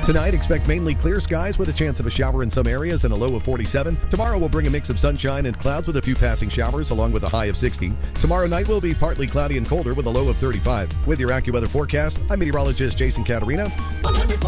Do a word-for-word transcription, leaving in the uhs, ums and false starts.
Tonight, expect mainly clear skies with a chance of a shower in some areas and a low of forty-seven. Tomorrow will bring a mix of sunshine and clouds with a few passing showers along with a high of sixty. Tomorrow night will be partly cloudy and colder with a low of thirty-five. With your AccuWeather forecast, I'm meteorologist Jason Caterina.